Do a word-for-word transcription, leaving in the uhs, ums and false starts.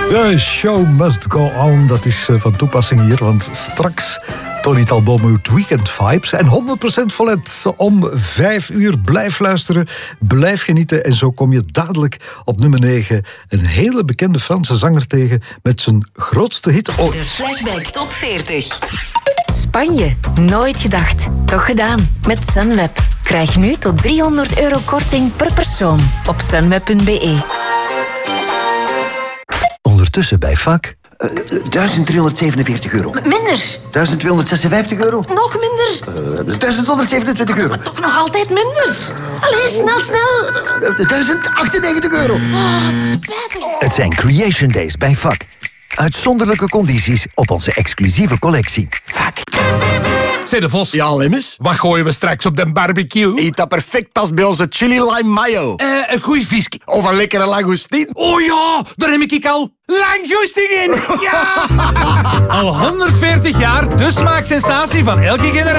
The show must go on. Dat is van toepassing hier, want straks Tony Talbot met Weekend Vibes. En honderd procent Vollet om vijf uur. Blijf luisteren, blijf genieten. En zo kom je dadelijk op nummer negen een hele bekende Franse zanger tegen met zijn grootste hit ooit. De Flashback Top veertig. Spanje. Nooit gedacht. Toch gedaan. Met Sunweb. Krijg nu tot driehonderd euro korting per persoon op sunweb punt be. Ondertussen bij V A K. Uh, duizend driehonderdzevenenveertig euro. M- minder. duizend tweehonderdzesenvijftig euro. Nog minder. Uh, duizend honderdzevenentwintig euro. Maar toch nog altijd minder. Allee, snel, snel. Uh, duizend achtennegentig euro. Oh, spijtig. Het zijn Creation Days bij V A K. Uitzonderlijke condities op onze exclusieve collectie. V A K. Zeg de Vos. Ja, Lemmes? Wat gooien we straks op de barbecue? Eet dat perfect past bij onze chili lime mayo. Eh, een goeie visje. Of een lekkere langoustine. Oh ja, daar heb ik al langjoesting in. Ja! Al honderdveertig jaar, de smaaksensatie van elke generatie.